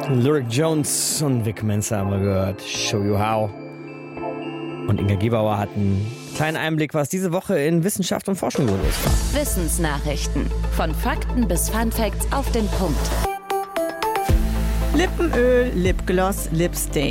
Lyric Jones und Vic Mensa haben wir gehört. Show You How. Und Inga Gebauer hat einen kleinen Einblick, was diese Woche in Wissenschaft und Forschung los war. Wissensnachrichten. Von Fakten bis Funfacts auf den Punkt. Lippenöl, Lipgloss, Lipstain.